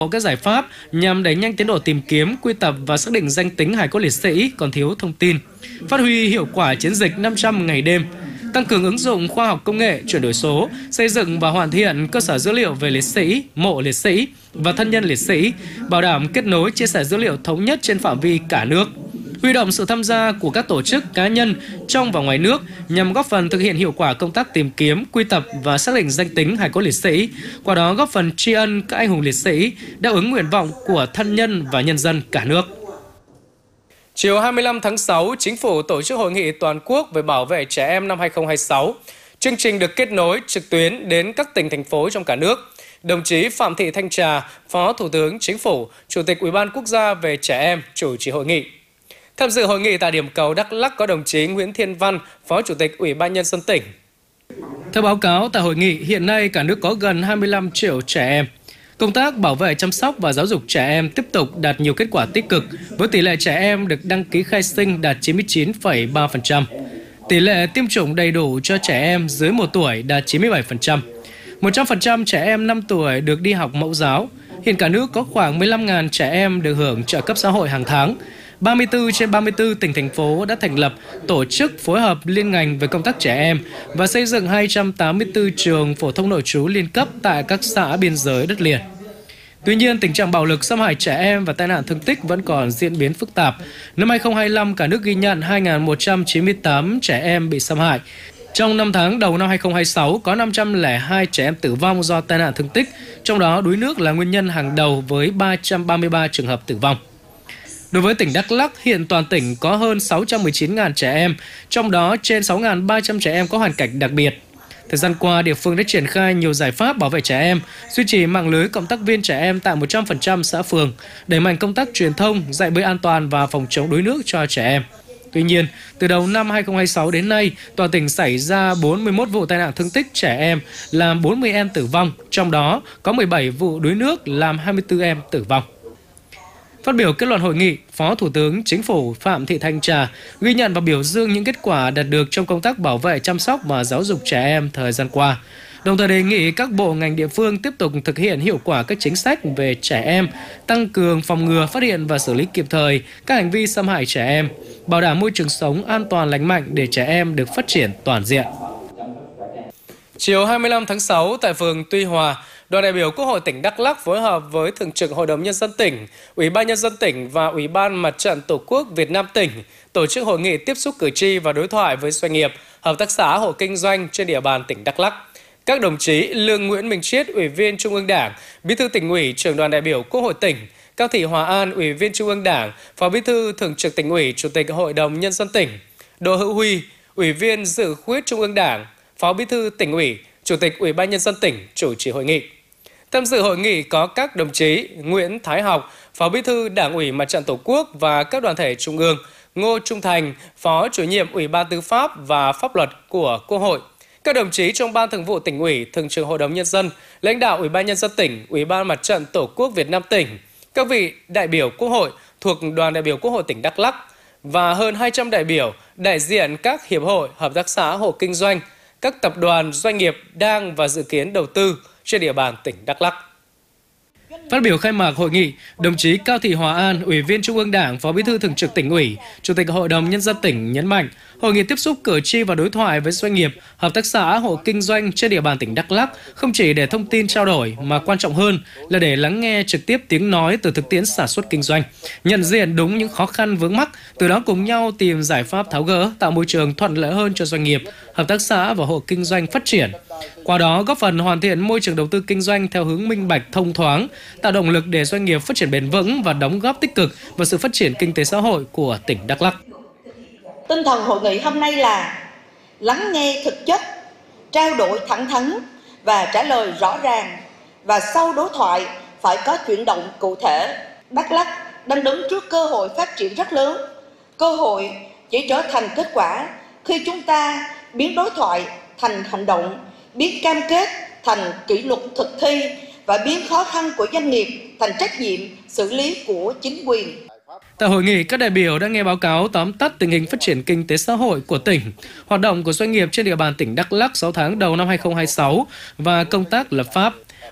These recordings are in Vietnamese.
các giải pháp nhằm đẩy nhanh tiến độ tìm kiếm, quy tập và xác định danh tính hài cốt liệt sĩ còn thiếu thông tin, phát huy hiệu quả chiến dịch 500 ngày đêm, tăng cường ứng dụng khoa học công nghệ, chuyển đổi số, xây dựng và hoàn thiện cơ sở dữ liệu về liệt sĩ, mộ liệt sĩ và thân nhân liệt sĩ, bảo đảm kết nối chia sẻ dữ liệu thống nhất trên phạm vi cả nước. Huy động sự tham gia của các tổ chức, cá nhân trong và ngoài nước nhằm góp phần thực hiện hiệu quả công tác tìm kiếm, quy tập và xác định danh tính hài cốt liệt sĩ, qua đó góp phần tri ân các anh hùng liệt sĩ, đáp ứng nguyện vọng của thân nhân và nhân dân cả nước. Chiều 25 tháng 6, Chính phủ tổ chức Hội nghị Toàn quốc về bảo vệ trẻ em năm 2026. Chương trình được kết nối trực tuyến đến các tỉnh, thành phố trong cả nước. Đồng chí Phạm Thị Thanh Trà, Phó Thủ tướng Chính phủ, Chủ tịch Ủy ban Quốc gia về trẻ em, chủ trì hội nghị. Tham dự hội nghị tại điểm cầu Đắk Lắk có đồng chí Nguyễn Thiên Văn, Phó Chủ tịch Ủy ban Nhân dân tỉnh. Theo báo cáo tại hội nghị, hiện nay cả nước có gần 25 triệu trẻ em. Công tác bảo vệ, chăm sóc và giáo dục trẻ em tiếp tục đạt nhiều kết quả tích cực, với tỷ lệ trẻ em được đăng ký khai sinh đạt 99,3%. Tỷ lệ tiêm chủng đầy đủ cho trẻ em dưới 1 tuổi đạt 97%. 100% trẻ em 5 tuổi được đi học mẫu giáo. Hiện cả nước có khoảng 15.000 trẻ em được hưởng trợ cấp xã hội hàng tháng. 34 trên 34 tỉnh, thành phố đã thành lập tổ chức phối hợp liên ngành về công tác trẻ em và xây dựng 284 trường phổ thông nội trú liên cấp tại các xã biên giới đất liền. Tuy nhiên, tình trạng bạo lực, xâm hại trẻ em và tai nạn thương tích vẫn còn diễn biến phức tạp. Năm 2025, cả nước ghi nhận 2.198 trẻ em bị xâm hại. Trong 5 tháng đầu năm 2026, có 502 trẻ em tử vong do tai nạn thương tích, trong đó đuối nước là nguyên nhân hàng đầu với 333 trường hợp tử vong. Đối với tỉnh Đắk Lắk, hiện toàn tỉnh có hơn 619.000 trẻ em, trong đó trên 6.300 trẻ em có hoàn cảnh đặc biệt. Thời gian qua, địa phương đã triển khai nhiều giải pháp bảo vệ trẻ em, duy trì mạng lưới cộng tác viên trẻ em tại 100% xã phường, đẩy mạnh công tác truyền thông, dạy bơi an toàn và phòng chống đuối nước cho trẻ em. Tuy nhiên, từ đầu năm 2026 đến nay, toàn tỉnh xảy ra 41 vụ tai nạn thương tích trẻ em, làm 40 em tử vong, trong đó có 17 vụ đuối nước, làm 24 em tử vong. Phát biểu kết luận hội nghị, Phó Thủ tướng Chính phủ Phạm Thị Thanh Trà ghi nhận và biểu dương những kết quả đạt được trong công tác bảo vệ, chăm sóc và giáo dục trẻ em thời gian qua. Đồng thời đề nghị các bộ ngành địa phương tiếp tục thực hiện hiệu quả các chính sách về trẻ em, tăng cường phòng ngừa, phát hiện và xử lý kịp thời các hành vi xâm hại trẻ em, bảo đảm môi trường sống an toàn lành mạnh để trẻ em được phát triển toàn diện. Chiều 25 tháng 6 tại phường Tuy Hòa, đoàn đại biểu Quốc hội tỉnh Đắk Lắk phối hợp với Thường trực Hội đồng Nhân dân tỉnh, Ủy ban Nhân dân tỉnh và Ủy ban Mặt trận Tổ quốc Việt Nam tỉnh tổ chức hội nghị tiếp xúc cử tri và đối thoại với doanh nghiệp, hợp tác xã, hộ kinh doanh trên địa bàn tỉnh Đắk Lắk. Các đồng chí Lương Nguyễn Minh Chiết, Ủy viên Trung ương Đảng, Bí thư Tỉnh ủy, Trưởng đoàn đại biểu Quốc hội tỉnh; Cao Thị Hòa An, Ủy viên Trung ương Đảng, Phó Bí thư Thường trực Tỉnh ủy, Chủ tịch Hội đồng Nhân dân tỉnh; Đỗ Hữu Huy, Ủy viên Dự khuyết Trung ương Đảng, Phó Bí thư Tỉnh ủy, Chủ tịch Ủy ban Nhân dân tỉnh chủ trì hội nghị. Tham dự hội nghị có các đồng chí Nguyễn Thái Học, Phó Bí thư Đảng ủy Mặt trận Tổ quốc và các đoàn thể trung ương; Ngô Trung Thành, Phó Chủ nhiệm Ủy ban Tư pháp và Pháp luật của Quốc hội; các đồng chí trong Ban Thường vụ Tỉnh ủy, Thường trực Hội đồng Nhân dân, lãnh đạo Ủy ban Nhân dân tỉnh, Ủy ban Mặt trận Tổ quốc Việt Nam tỉnh, các vị đại biểu Quốc hội thuộc Đoàn đại biểu Quốc hội tỉnh Đắk Lắk và hơn 200 đại biểu đại diện các hiệp hội, hợp tác xã, hộ kinh doanh, các tập đoàn, doanh nghiệp đang và dự kiến đầu tư trên địa bàn tỉnh Đắk Lắk. Phát biểu khai mạc hội nghị, đồng chí Cao Thị Hòa An, Ủy viên Trung ương Đảng, Phó Bí thư Thường trực Tỉnh ủy, Chủ tịch Hội đồng Nhân dân tỉnh nhấn mạnh, hội nghị tiếp xúc cử tri và đối thoại với doanh nghiệp, hợp tác xã, hộ kinh doanh trên địa bàn tỉnh Đắk Lắk không chỉ để thông tin trao đổi mà quan trọng hơn là để lắng nghe trực tiếp tiếng nói từ thực tiễn sản xuất kinh doanh, nhận diện đúng những khó khăn vướng mắc, từ đó cùng nhau tìm giải pháp tháo gỡ, tạo môi trường thuận lợi hơn cho doanh nghiệp, hợp tác xã và hộ kinh doanh phát triển. Qua đó góp phần hoàn thiện môi trường đầu tư kinh doanh theo hướng minh bạch, thông thoáng, tạo động lực để doanh nghiệp phát triển bền vững và đóng góp tích cực vào sự phát triển kinh tế xã hội của tỉnh Đắk Lắk. Tinh thần hội nghị hôm nay là lắng nghe thực chất, trao đổi thẳng thắn và trả lời rõ ràng, và sau đối thoại phải có chuyển động cụ thể. Đắk Lắk đang đứng trước cơ hội phát triển rất lớn. Cơ hội chỉ trở thành kết quả khi chúng ta biến đối thoại thành hành động, biến cam kết thành kỷ luật thực thi và biến khó khăn của doanh nghiệp thành trách nhiệm xử lý của chính quyền. Tại hội nghị, các đại biểu đã nghe báo cáo tóm tắt tình hình phát triển kinh tế xã hội của tỉnh, hoạt động của doanh nghiệp trên địa bàn tỉnh Đắk Lắk 6 tháng đầu năm 2026 và công tác lập pháp.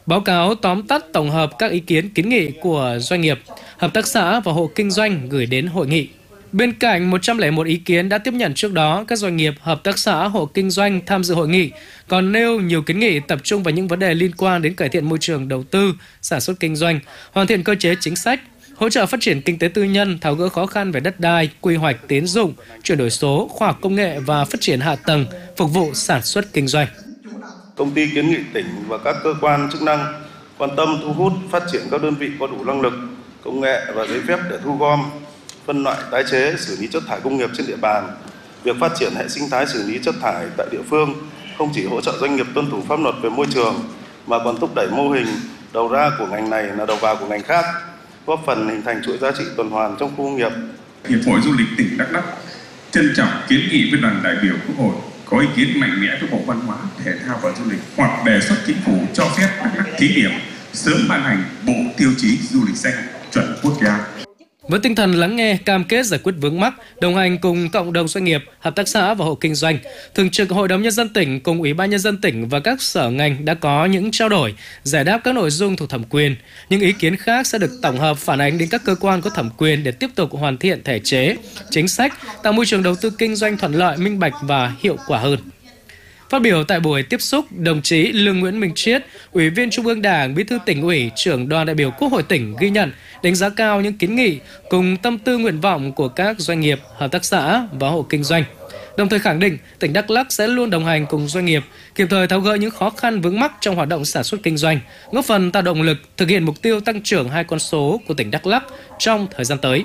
Báo cáo tóm tắt tổng hợp các ý kiến kiến nghị của doanh nghiệp, hợp tác xã và hộ kinh doanh gửi đến hội nghị. Bên cạnh 101 ý kiến đã tiếp nhận trước đó, các doanh nghiệp, hợp tác xã, hộ kinh doanh tham dự hội nghị còn nêu nhiều kiến nghị tập trung vào những vấn đề liên quan đến cải thiện môi trường đầu tư, sản xuất kinh doanh, hoàn thiện cơ chế chính sách, hỗ trợ phát triển kinh tế tư nhân, tháo gỡ khó khăn về đất đai, quy hoạch, tín dụng, chuyển đổi số, khoa học công nghệ và phát triển hạ tầng, phục vụ sản xuất kinh doanh. Công ty kiến nghị tỉnh và các cơ quan chức năng quan tâm thu hút phát triển các đơn vị có đủ năng lực, công nghệ và giấy phép để thu gom, phân loại, tái chế, xử lý chất thải công nghiệp trên địa bàn. Việc phát triển hệ sinh thái xử lý chất thải tại địa phương không chỉ hỗ trợ doanh nghiệp tuân thủ pháp luật về môi trường mà còn thúc đẩy mô hình đầu ra của ngành này là đầu vào của ngành khác, góp phần hình thành chuỗi giá trị tuần hoàn trong khu công nghiệp. Hiệp hội Du lịch tỉnh Đắk Lắk trân trọng kiến nghị với đoàn đại biểu Quốc hội có ý kiến mạnh mẽ với Bộ Văn hóa, Thể thao và Du lịch hoặc đề xuất chính phủ cho phép Đắk Lắk thí điểm sớm ban hành bộ tiêu chí du lịch xanh chuẩn quốc gia. Với tinh thần lắng nghe, cam kết giải quyết vướng mắc, đồng hành cùng cộng đồng doanh nghiệp, hợp tác xã và hộ kinh doanh, Thường trực Hội đồng Nhân dân tỉnh cùng Ủy ban Nhân dân tỉnh và các sở ngành đã có những trao đổi, giải đáp các nội dung thuộc thẩm quyền. Những ý kiến khác sẽ được tổng hợp phản ánh đến các cơ quan có thẩm quyền để tiếp tục hoàn thiện thể chế, chính sách, tạo môi trường đầu tư kinh doanh thuận lợi, minh bạch và hiệu quả hơn. Phát biểu tại buổi tiếp xúc, đồng chí Lương Nguyễn Minh Triết, Ủy viên Trung ương Đảng, Bí thư Tỉnh ủy, Trưởng đoàn đại biểu Quốc hội tỉnh ghi nhận, đánh giá cao những kiến nghị cùng tâm tư nguyện vọng của các doanh nghiệp, hợp tác xã và hộ kinh doanh. Đồng thời khẳng định, tỉnh Đắk Lắk sẽ luôn đồng hành cùng doanh nghiệp, kịp thời tháo gỡ những khó khăn vướng mắc trong hoạt động sản xuất kinh doanh, góp phần tạo động lực thực hiện mục tiêu tăng trưởng 2 con số của tỉnh Đắk Lắk trong thời gian tới.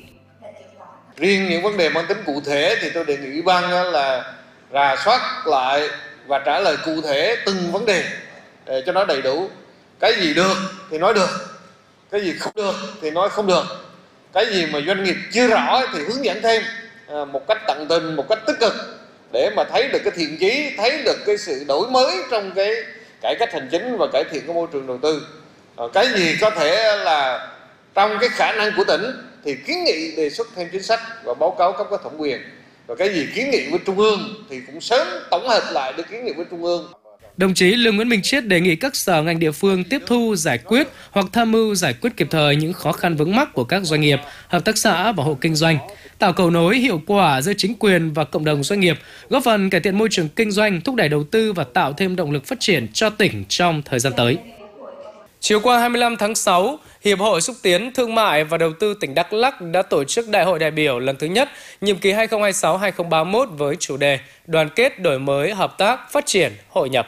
Riêng những vấn đề mang tính cụ thể thì tôi đề nghị Ủy ban là rà soát lại và trả lời cụ thể từng vấn đề để cho nó đầy đủ. Cái gì được thì nói được, cái gì không được thì nói không được, cái gì mà doanh nghiệp chưa rõ thì hướng dẫn thêm một cách tận tình, một cách tích cực để mà thấy được cái thiện chí, thấy được cái sự đổi mới trong cái cải cách hành chính và cải thiện cái môi trường đầu tư. Cái gì có thể là trong cái khả năng của tỉnh thì kiến nghị đề xuất thêm chính sách và báo cáo cấp có thẩm quyền. Và cái gì kiến nghị với Trung ương thì cũng sớm tổng hợp lại để kiến nghị với Trung ương. Đồng chí Lương Nguyễn Minh Triết đề nghị các sở ngành địa phương tiếp thu, giải quyết hoặc tham mưu giải quyết kịp thời những khó khăn vướng mắc của các doanh nghiệp, hợp tác xã và hộ kinh doanh, tạo cầu nối hiệu quả giữa chính quyền và cộng đồng doanh nghiệp, góp phần cải thiện môi trường kinh doanh, thúc đẩy đầu tư và tạo thêm động lực phát triển cho tỉnh trong thời gian tới. Chiều qua 25 tháng 6, Hiệp hội Xúc tiến Thương mại và Đầu tư tỉnh Đắk Lắk đã tổ chức Đại hội đại biểu lần thứ nhất, nhiệm kỳ 2026-2031 với chủ đề Đoàn kết, đổi mới, hợp tác, phát triển, hội nhập.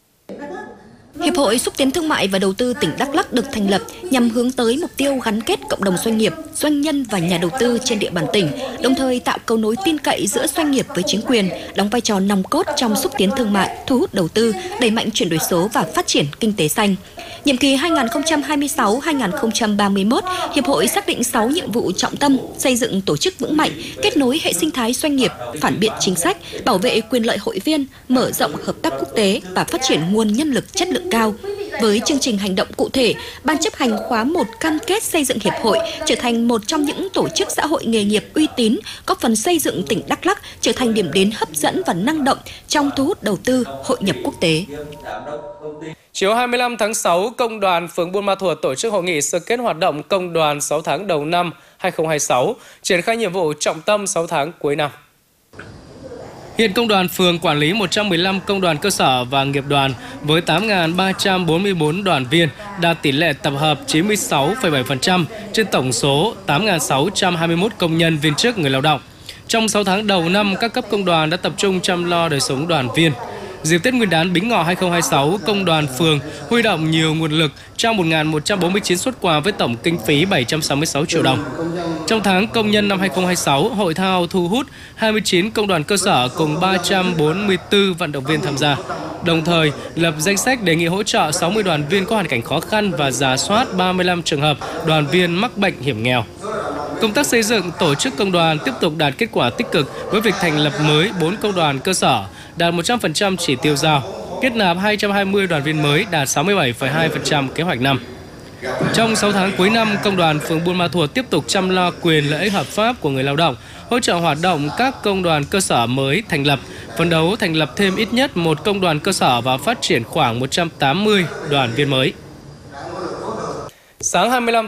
Hiệp hội Xúc tiến Thương mại và Đầu tư tỉnh Đắk Lắk được thành lập nhằm hướng tới mục tiêu gắn kết cộng đồng doanh nghiệp, doanh nhân và nhà đầu tư trên địa bàn tỉnh, đồng thời tạo cầu nối tin cậy giữa doanh nghiệp với chính quyền, đóng vai trò nòng cốt trong xúc tiến thương mại, thu hút đầu tư, đẩy mạnh chuyển đổi số và phát triển kinh tế xanh. Nhiệm kỳ 2026-2031, Hiệp hội xác định 6 nhiệm vụ trọng tâm: xây dựng tổ chức vững mạnh, kết nối hệ sinh thái doanh nghiệp, phản biện chính sách, bảo vệ quyền lợi hội viên, mở rộng hợp tác quốc tế và phát triển nguồn nhân lực chất lượng cao. Với chương trình hành động cụ thể, Ban chấp hành khóa 1 cam kết xây dựng Hiệp hội trở thành một trong những tổ chức xã hội nghề nghiệp uy tín, góp phần xây dựng tỉnh Đắk Lắk trở thành điểm đến hấp dẫn và năng động trong thu hút đầu tư, hội nhập quốc tế. Chiều 25 tháng 6, Công đoàn phường Buôn Ma Thuột tổ chức hội nghị sơ kết hoạt động Công đoàn 6 tháng đầu năm 2026, triển khai nhiệm vụ trọng tâm 6 tháng cuối năm. Hiện Công đoàn phường quản lý 115 công đoàn cơ sở và nghiệp đoàn với 8.344 đoàn viên, đạt tỷ lệ tập hợp 96,7% trên tổng số 8.621 công nhân viên chức người lao động. Trong 6 tháng đầu năm, các cấp công đoàn đã tập trung chăm lo đời sống đoàn viên. Dịp Tết Nguyên đán Bính Ngọ 2026, Công đoàn phường huy động nhiều nguồn lực trao 1.149 suất quà với tổng kinh phí 766 triệu đồng. Trong tháng công nhân năm 2026, hội thao thu hút 29 công đoàn cơ sở cùng 344 vận động viên tham gia. Đồng thời, lập danh sách đề nghị hỗ trợ 60 đoàn viên có hoàn cảnh khó khăn và rà soát 35 trường hợp đoàn viên mắc bệnh hiểm nghèo. Công tác xây dựng tổ chức công đoàn tiếp tục đạt kết quả tích cực với việc thành lập mới 4 công đoàn cơ sở, đạt 100% chỉ tiêu giao, kết nạp 220 đoàn viên mới, đạt 67,2% kế hoạch năm. Trong 6 tháng cuối năm, Công đoàn phường Buôn Ma Thuột tiếp tục chăm lo quyền lợi ích hợp pháp của người lao động, hỗ trợ hoạt động các công đoàn cơ sở mới thành lập, phấn đấu thành lập thêm ít nhất một công đoàn cơ sở và phát triển khoảng 180 đoàn viên mới. Sáng 25